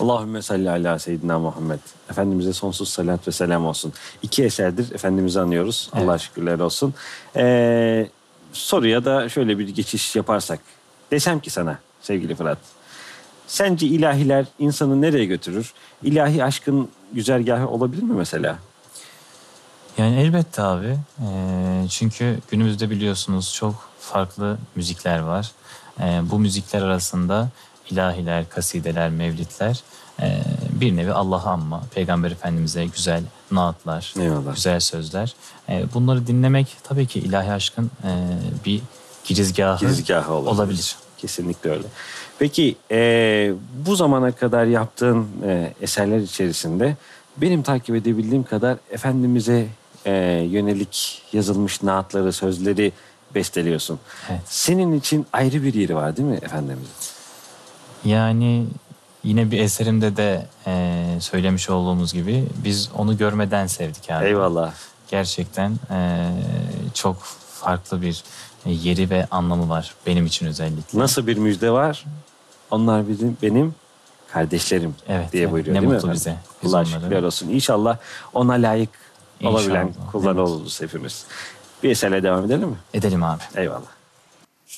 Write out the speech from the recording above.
Allahümme salli ala seyyidina Muhammed. Efendimiz'e sonsuz salat ve selam olsun. 2 eserdir Efendimiz'i anıyoruz. Evet. Allah'a şükürler olsun. Soruya da şöyle bir geçiş yaparsak. Desem ki sana sevgili Fırat. Sence ilahiler insanı nereye götürür? İlahi aşkın güzergahı olabilir mi mesela? Yani elbette abi. Çünkü günümüzde biliyorsunuz çok farklı müzikler var. Bu müzikler arasında ilahiler, kasideler, mevlidler, bir nevi Allah'ı anma, Peygamber Efendimiz'e güzel naatlar, Eyvallah. güzel sözler. Bunları dinlemek tabii ki ilahi aşkın bir girizgahı olabilir. Kesinlikle öyle. Peki bu zamana kadar yaptığın eserler içerisinde benim takip edebildiğim kadar Efendimiz'e yönelik yazılmış naatları, sözleri besteliyorsun. Evet. Senin için ayrı bir yeri var değil mi Efendimiz'in? Yani yine bir eserimde de söylemiş olduğumuz gibi biz onu görmeden sevdik abi. Eyvallah. Gerçekten çok farklı bir yeri ve anlamı var benim için özellikle. Nasıl bir müjde var? Onlar benim kardeşlerim Evet, diye buyuruyor ne değil mi mutlu efendim? bize. Biz Allah onları- şükürler olsun. İnşallah ona layık olabilen İnşallah. kullar Evet. oluruz hepimiz. Bir eserle devam edelim mi? Edelim abi. Eyvallah.